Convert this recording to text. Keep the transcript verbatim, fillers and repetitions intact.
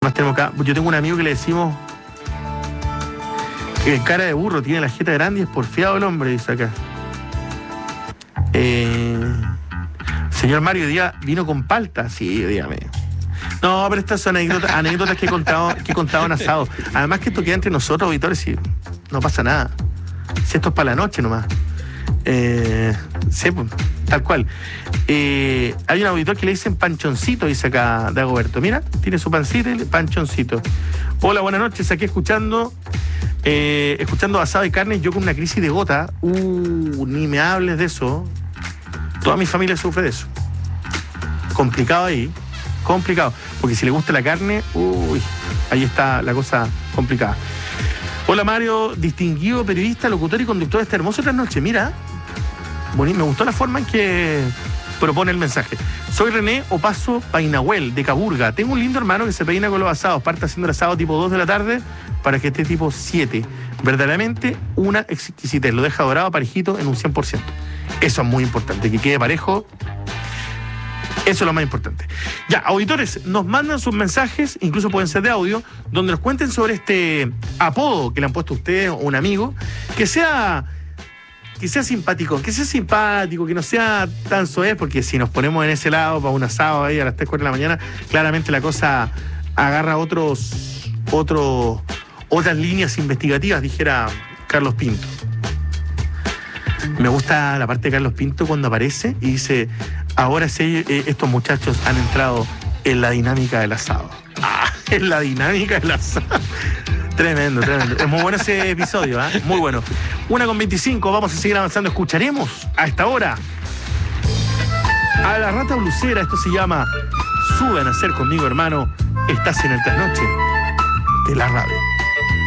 más tenemos acá? Yo tengo un amigo que le decimos que cara de burro, tiene la jeta grande y es porfiado el hombre, dice acá. Eh, señor Mario, hoy día vino con palta. Sí, dígame. No, pero estas son anécdotas, anécdotas que he contado, que he contado en asado. Además que esto queda entre nosotros, auditores, y no pasa nada. Si esto es para la noche nomás. Eh, sí, pues, tal cual. Eh, hay un auditor que le dicen panchoncito, dice acá Dagoberto. Mira, tiene su pancita y panchoncito. Hola, buenas noches, aquí escuchando eh, escuchando asado y carne, yo con una crisis de gota. Uh, ni me hables de eso. Toda mi familia sufre de eso. Complicado ahí, complicado. Porque si le gusta la carne, uy, ahí está la cosa complicada. Hola Mario, distinguido periodista, locutor y conductor de esta hermosa trasnoche. Mira, bonito, me gustó la forma en que propone el mensaje. Soy René Opaso Painahuel, de Caburga. Tengo un lindo hermano que se peina con los asados. Parte haciendo el asado tipo dos de la tarde para que esté tipo siete. Verdaderamente una exquisitez. Lo deja dorado, parejito, en un cien por ciento. Eso es muy importante, que quede parejo. Eso es lo más importante. Ya, auditores, nos mandan sus mensajes, incluso pueden ser de audio, donde nos cuenten sobre este apodo que le han puesto a ustedes o un amigo, que sea, que sea simpático, que sea simpático, que no sea tan soez, porque si nos ponemos en ese lado para un asado ahí a las tres, cuatro de la mañana, claramente la cosa agarra otros, otros, otras líneas investigativas, dijera Carlos Pinto. Me gusta la parte de Carlos Pinto cuando aparece y dice: ahora sí, eh, estos muchachos han entrado en la dinámica del asado. Ah, en la dinámica del asado. Tremendo, tremendo. Es muy bueno ese episodio, ¿eh? Muy bueno. Una con veinticinco, vamos a seguir avanzando. Escucharemos a esta hora a la Rata Blusera. Esto se llama Sube a nacer conmigo, hermano. Estás en el trasnoche de la radio.